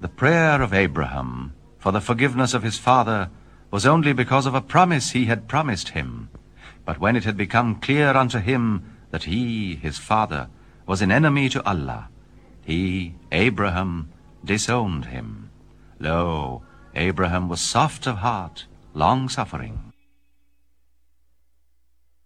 The prayer of Abraham for the forgiveness of his father was only because of a promise he had promised him. But when it had become clear unto him that he, his father, was an enemy to Allah, he, Abraham, disowned him. Lo, Abraham was soft of heart, long-suffering.